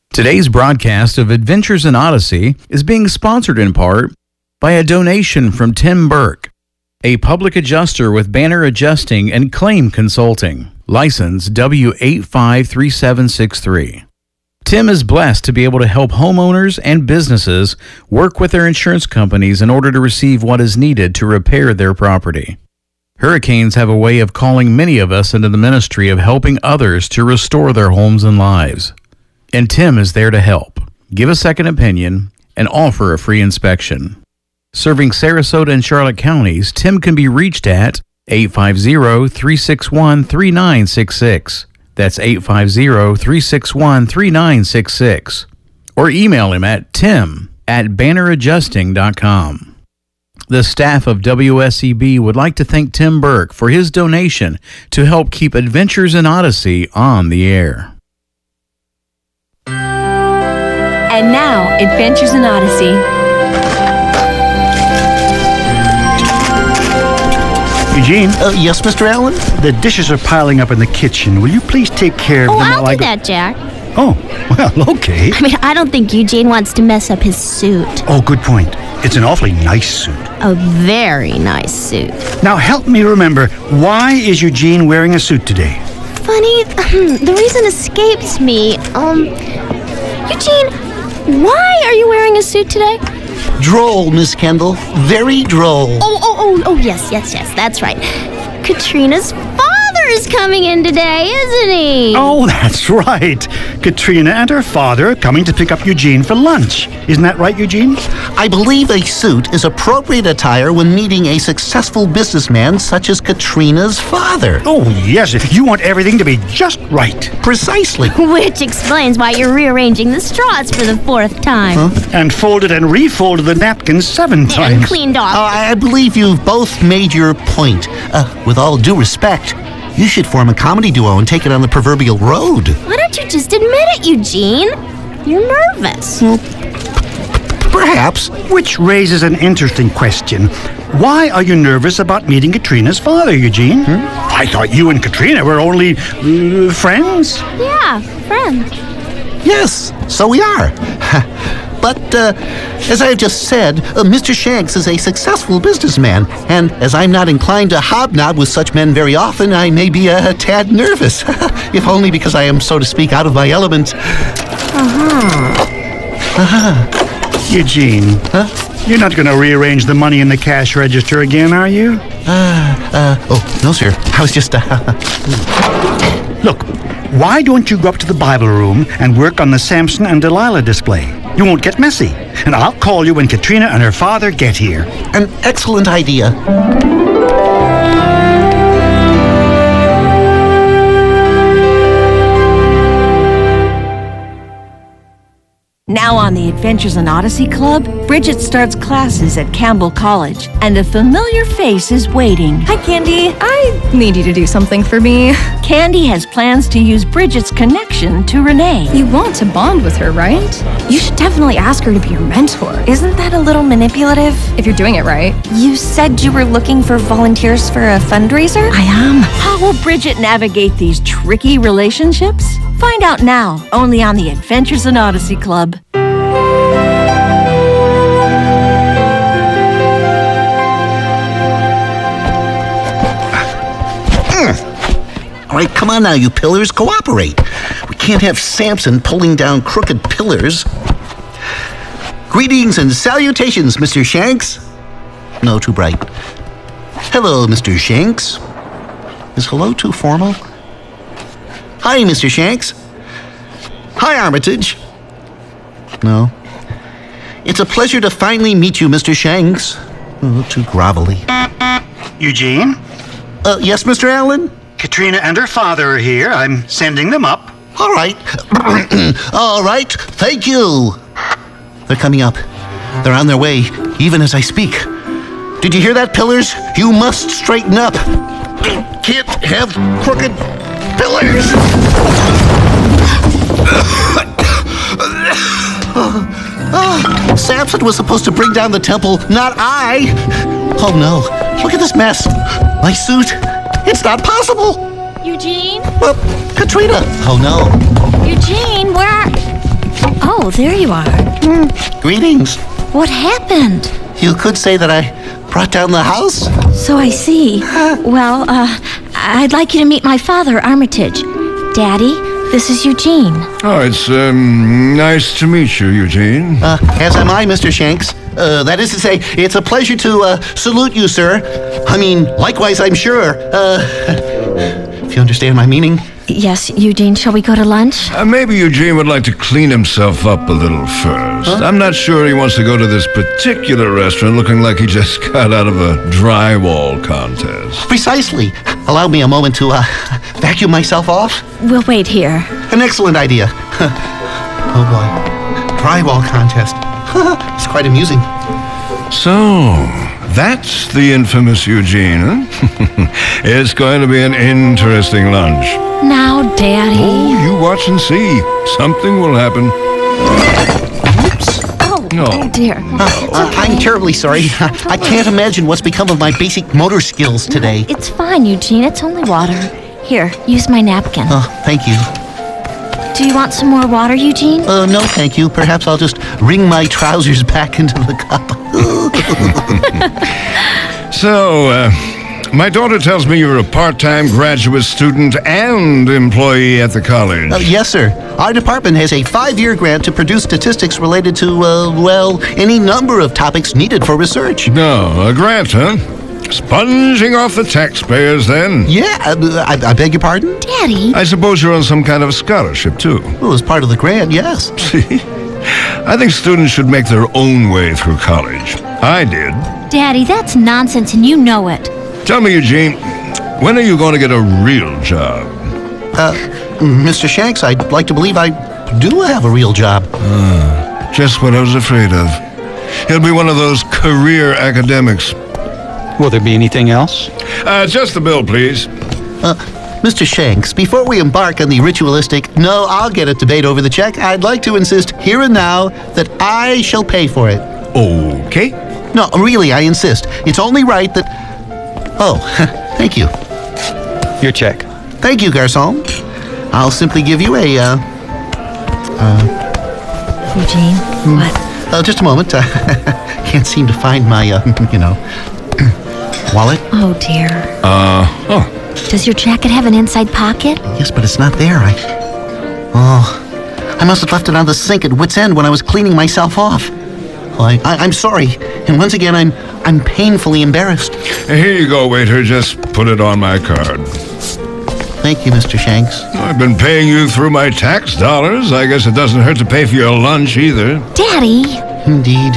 Today's broadcast of Adventures in Odyssey is being sponsored in part by a donation from Tim Burke, a public adjuster with Banner Adjusting and Claim Consulting, license W853763. Tim is blessed to be able to help homeowners and businesses work with their insurance companies in order to receive what is needed to repair their property. Hurricanes have a way of calling many of us into the ministry of helping others to restore their homes and lives. And Tim is there to help, give a second opinion, and offer a free inspection. Serving Sarasota and Charlotte counties, Tim can be reached at 850-361-3966. That's 850-361-3966. Or email him at tim@banneradjusting.com. The staff of WSEB would like to thank Tim Burke for his donation to help keep Adventures in Odyssey on the air. And now, Adventures in Odyssey. Eugene? Yes, Mr. Allen? The dishes are piling up in the kitchen. Will you please take care of them I'll while do that, Jack. Oh, well, okay. I mean, I don't think Eugene wants to mess up his suit. Oh, good point. It's an awfully nice suit. A very nice suit. Now, help me remember, why is Eugene wearing a suit today? Funny, the reason escapes me. Eugene, why are you wearing a suit today? Droll, Miss Kendall. Very droll. Oh, yes, that's right. Katrina's father is coming in today, isn't he? Oh, that's right. Katrina and her father are coming to pick up Eugene for lunch. Isn't that right, Eugene? I believe a suit is appropriate attire when meeting a successful businessman such as Katrina's father. Oh, yes, if you want everything to be just right. Precisely. Which explains why you're rearranging the straws for the 4th time. And folded and refolded the napkins 7 times. And cleaned off. I believe you've both made your point. With all due respect, you should form a comedy duo and take it on the proverbial road. Why don't you just admit it, Eugene? You're nervous. Perhaps. Which raises an interesting question. Why are you nervous about meeting Katrina's father, Eugene? I thought you and Katrina were only friends. Yeah, friends. Yes, so we are. But, as I've just said, Mr. Shanks is a successful businessman, and as I'm not inclined to hobnob with such men very often, I may be a tad nervous, if only because I am, so to speak, out of my element. Eugene, you're not going to rearrange the money in the cash register again, are you? Oh, no, sir. I was just, Look, why don't you go up to the Bible room and work on the Samson and Delilah display? You won't get messy. And I'll call you when Katrina and her father get here. An excellent idea. Now on the Adventures in Odyssey Club, Bridget starts classes at Campbell College, and a familiar face is waiting. Hi, Candy. I need you to do something for me. Candy has plans to use Bridget's connection to Renee. You want to bond with her, right? You should definitely ask her to be your mentor. Isn't that a little manipulative? If you're doing it right. You said you were looking for volunteers for a fundraiser? I am. How will Bridget navigate these tricky relationships? Find out now, only on the Adventures in Odyssey Club. All right, come on now, you pillars, cooperate. We can't have Samson pulling down crooked pillars. Greetings and salutations, Mr. Shanks. No, too bright. Hello, Mr. Shanks. Is hello too formal? Hi, Mr. Shanks. Hi, Armitage. No. It's a pleasure to finally meet you, Mr. Shanks. Oh, too grovelly. Eugene? Yes, Mr. Allen? Katrina and her father are here. I'm sending them up. All right. All right. Thank you. They're coming up. They're on their way, even as I speak. Did you hear that, pillars? You must straighten up. Can't have crooked pillars. Samson was supposed to bring down the temple, not I. Oh no, look at this mess. My suit, it's not possible. Eugene? Well, Katrina. Oh no. Eugene, where? Oh, there you are. Greetings. What happened? You could say that I brought down the house. So I see. Well, I'd like you to meet my father, Armitage. Daddy, this is Eugene. Oh, it's nice to meet you, Eugene. As am I, Mr. Shanks. That is to say, it's a pleasure to salute you, sir. I mean, likewise, I'm sure. If you understand my meaning. Yes, Eugene, shall we go to lunch? Maybe Eugene would like to clean himself up a little first. Huh? I'm not sure he wants to go to this particular restaurant looking like he just got out of a drywall contest. Precisely. Allow me a moment to vacuum myself off. We'll wait here. An excellent idea. Oh boy. Drywall contest. It's quite amusing. So, that's the infamous Eugene, huh? It's going to be an interesting lunch. Now, Daddy. Oh, you watch and see. Something will happen. Oops. Oh dear. I'm terribly sorry. I can't imagine what's become of my basic motor skills today. It's fine, Eugene. It's only water. Here, use my napkin. Oh, thank you. Do you want some more water, Eugene? No, thank you. Perhaps I'll just wring my trousers back into the cup. So, my daughter tells me you're a part-time graduate student and employee at the college. Yes, sir. Our department has a 5-year grant to produce statistics related to, any number of topics needed for research. No, a grant, huh? Sponging off the taxpayers, then? Yeah, I beg your pardon? Daddy. I suppose you're on some kind of scholarship, too. Well, as part of the grant, yes. See? I think students should make their own way through college. I did. Daddy, that's nonsense and you know it. Tell me, Eugene, when are you going to get a real job? Mr. Shanks, I'd like to believe I do have a real job. Just what I was afraid of. He'll be one of those career academics. Will there be anything else? Just the bill, please. Mr. Shanks, before we embark on the ritualistic, no, I'll get it debate over the check, I'd like to insist here and now that I shall pay for it. Okay. No, really, I insist. It's only right that... Oh, thank you. Your check. Thank you, Garçon. I'll simply give you a, Eugene, what? just a moment. Can't seem to find my, wallet. Oh dear. Does your jacket have an inside pocket? Yes, but it's not there. I must have left it on the sink at wit's end when I was cleaning myself off. Well, I'm sorry, and once again, I'm painfully embarrassed. Here you go, waiter. Just put it on my card. Thank you, Mr. Shanks. I've been paying you through my tax dollars. I guess it doesn't hurt to pay for your lunch either. Daddy. Indeed.